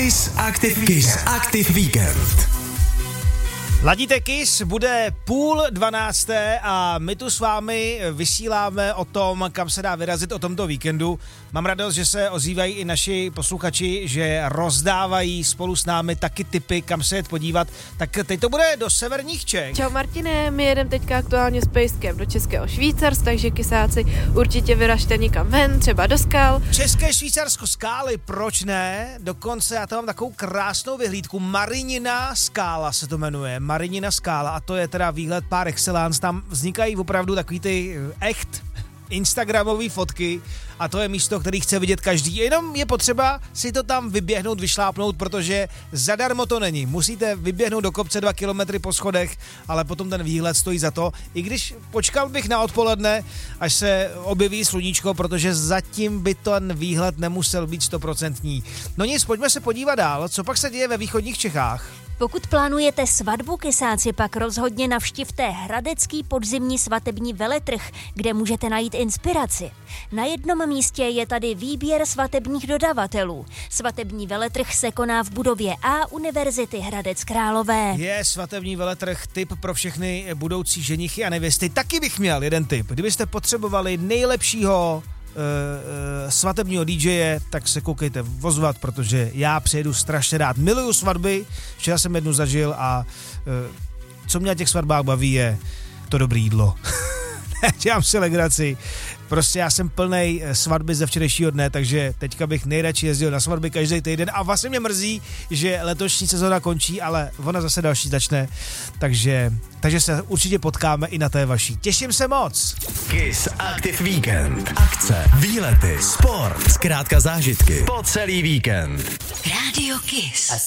Kiss Active Weekend. Ladíte Kiss, bude 11:30 a my tu s vámi vysíláme o tom, kam se dá vyrazit o tomto víkendu. Mám radost, že se ozývají i naši posluchači, že rozdávají spolu s námi taky tipy, kam se jet podívat. Tak teď to bude do severních Čech. Čau Martine, my jedeme teďka aktuálně s pejskem do Českého Švýcarska, takže kysáci určitě vyražte někam ven, třeba do skal. České Švýcarsko, skály, proč ne? Dokonce já tam mám takovou krásnou vyhlídku, Marinina skála se to jmenuje. Marinina skála a to je teda výhled par excellence, tam vznikají opravdu takový ty instagramové fotky a to je místo, který chce vidět každý. Jenom je potřeba si to tam vyběhnout, vyšlápnout, protože zadarmo to není. Musíte vyběhnout do kopce 2 kilometry po schodech, ale potom ten výhled stojí za to. I když počkal bych na odpoledne, až se objeví sluníčko, protože zatím by ten výhled nemusel být 100%. No nic, pojďme se podívat dál, co pak se děje ve východních Čechách. Pokud plánujete svatbu, kysáci, pak rozhodně navštivte hradecký podzimní svatební veletrh, kde můžete najít inspiraci. Na jednom místě je tady výběr svatebních dodavatelů. Svatební veletrh se koná v budově A Univerzity Hradec Králové. Je svatební veletrh tip pro všechny budoucí ženichy a nevěsty. Taky bych měl jeden tip. Kdybyste potřebovali nejlepšího svatebního DJe, tak se koukejte ozvat, protože já přijedu strašně rád. Miluju svatby, včera jsem jednu zažil a co mě na těch svatbách baví je to dobré jídlo. Dělám si legraci. Prostě já jsem plnej svatby ze včerejšího dne, takže teďka bych nejradši jezdil na svatby každý týden a vlastně mě mrzí, že letošní sezóna končí, ale ona zase další začne, takže se určitě potkáme i na té vaší. Těším se moc. Kiss Active Weekend. Akce, výlety, sport, zkrátka zážitky po celý víkend. Radio Kiss.